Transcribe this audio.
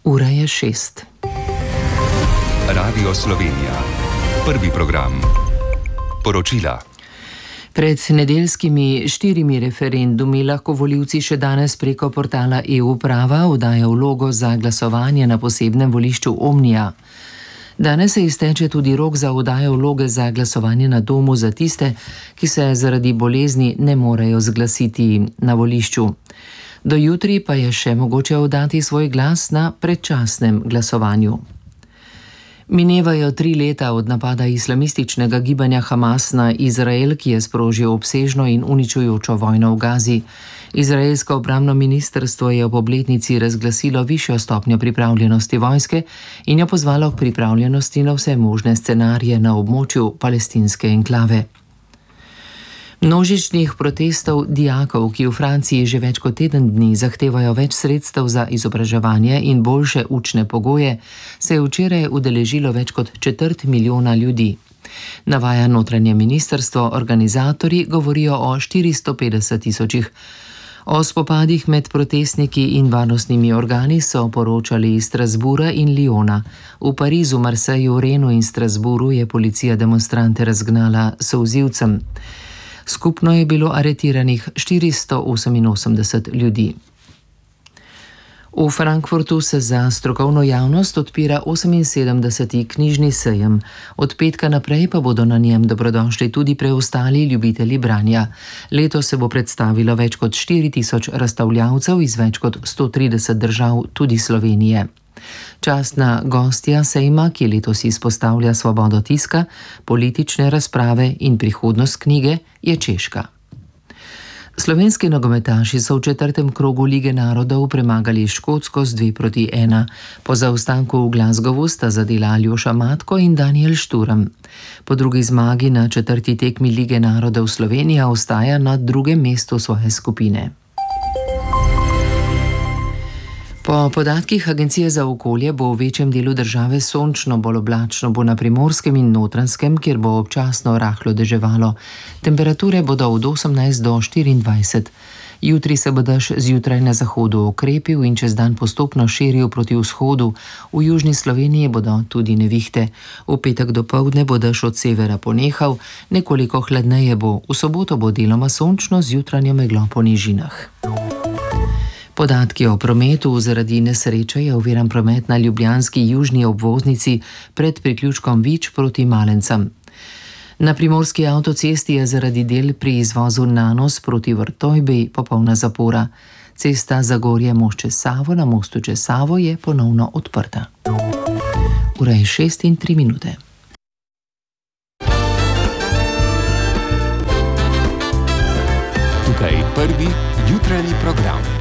Ura je 6. Radio Slovenija. Prvi program. Poročila. Pred nedeljskimi 4 referendumi lahko volivci še danes preko portala EU-prava oddajo vlogo za glasovanje na posebnem volišču Omnija. Danes se izteče tudi rok za oddajo vloge za glasovanje na domu za tiste, ki se zaradi bolezni ne morejo zglasiti na volišču. Do jutri pa je še mogoče oddati svoj glas na predčasnem glasovanju. Minevajo 3 leta od napada islamističnega gibanja Hamas na Izrael, ki je sprožil obsežno in uničujočo vojno v Gazi. Izraelsko obrambno ministrstvo je ob obletnici razglasilo višjo stopnjo pripravljenosti vojske in jo pozvalo k pripravljenosti na vse možne scenarije na območju palestinske enklave. Množičnih protestov dijakov, ki v Franciji že več kot teden dni zahtevajo več sredstev za izobraževanje in boljše učne pogoje, se je včeraj udeležilo več kot 250 000 ljudi. Navaja notranje ministrstvo, organizatorji govorijo o 450 000. O spopadih med protestniki in varnostnimi organi so poročali iz Strasbourga in Lyona. V Parizu, Marseju, Renu in Strasbourgu je policija demonstrante razgnala s solzivcem. Skupno je bilo aretiranih 488 ljudi. V Frankfurtu se za strokovno javnost odpira 78. knjižni sejem. Od petka naprej pa bodo na njem dobrodošli tudi preostali ljubitelji branja. Letos se bo predstavilo več kot 4000 razstavljavcev iz več kot 130 držav, tudi Slovenije. Častna gostja sejma, ki letos izpostavlja svobodo tiska, politične razprave in prihodnost knjige, je Češka. Slovenski nogometaši so v 4. krogu Lige narodov premagali Škotsko z 2-1. Po zaostanku v Glasgowu sta zadela Aljoša Matko in Daniel Šturm. Po drugi zmagi na 4. tekmi Lige narodov Slovenija ostaja na 2. mestu svoje skupine. Po podatkih Agencije za okolje bo v večjem delu države sončno, bolj oblačno bo na Primorskem in Notranjskem, kjer bo občasno rahlo deževalo. Temperature bodo od 18 do 24. Jutri se bo dež zjutraj na zahodu okrepil in čez dan postopno širil proti vzhodu. V južni Sloveniji bodo tudi nevihte. V petek dopoldne bo dež od severa ponehal, nekoliko hladneje bo. V soboto bo deloma sončno z jutranjo meglo po nižinah. Podatki o prometu. Zaradi nesreče je oviran promet na ljubljanski južni obvoznici pred priključkom Vič proti Malencem. Na primorski avtocesti je zaradi del pri izvozu Nanos proti Vrtojbi popolna zapora. Cesta Zagorje most čez Savo na mostu čez Savo je ponovno odprta. Ura je 6:03. Tukaj prvi jutranji program.